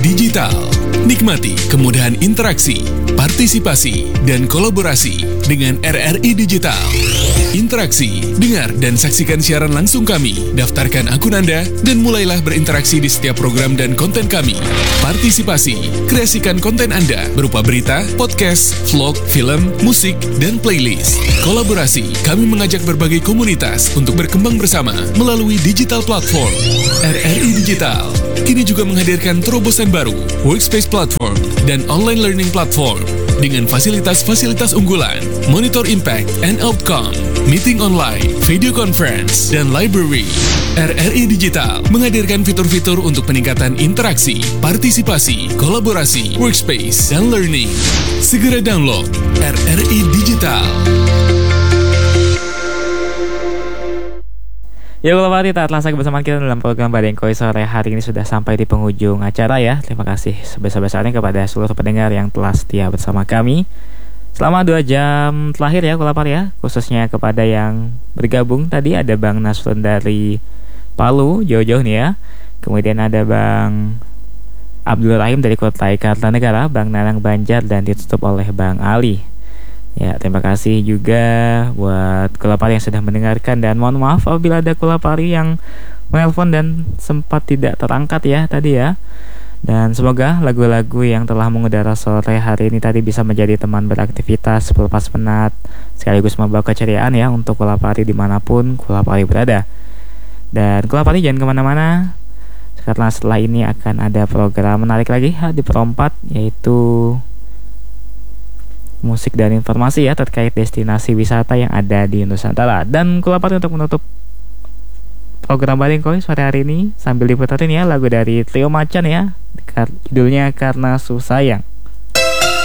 Digital. Nikmati kemudahan interaksi, partisipasi, dan kolaborasi dengan RRI Digital. Interaksi, dengar dan saksikan siaran langsung kami, daftarkan akun Anda, dan mulailah berinteraksi di setiap program dan konten kami. Partisipasi, kreasikan konten Anda berupa berita, podcast, vlog, film, musik, dan playlist. Kolaborasi, kami mengajak berbagai komunitas untuk berkembang bersama melalui digital platform. RRI Digital kini juga menghadirkan terobosan baru, workspace platform, dan online learning platform dengan fasilitas-fasilitas unggulan, monitor impact and outcome, meeting online, video conference, dan library. RRI Digital menghadirkan fitur-fitur untuk peningkatan interaksi, partisipasi, kolaborasi, workspace, dan learning. Segera download RRI Digital. Ya, kalau Pak tak terasa bersama kita dalam program Badengkoi sore hari ini sudah sampai di penghujung acara ya. Terima kasih sebesar-besarnya kepada seluruh pendengar yang telah setia bersama kami selama 2 jam terakhir ya, kalau Pak ya. Khususnya kepada yang bergabung tadi ada Bang Nasrun dari Palu, jauh-jauh nih ya. Kemudian ada Bang Abdul Rahim dari Kota Kartanegara, Bang Nanang Banjar, dan ditutup oleh Bang Ali. Ya, terima kasih juga buat Kulapari yang sudah mendengarkan, dan mohon maaf apabila ada Kulapari yang menelpon dan sempat tidak terangkat ya tadi ya. Dan semoga lagu-lagu yang telah mengudara sore hari ini tadi bisa menjadi teman beraktivitas pelepas penat, sekaligus membawa keceriaan ya untuk Kulapari dimanapun Kulapari berada. Dan Kulapari jangan kemana-mana, karena setelah ini akan ada program menarik lagi di perempat, yaitu musik dan informasi ya terkait destinasi wisata yang ada di Nusantara. Dan Kulapari untuk menutup program Badengkoi sore hari ini sambil diputarin ya lagu dari Trio Macan ya, judulnya Karena Susayang.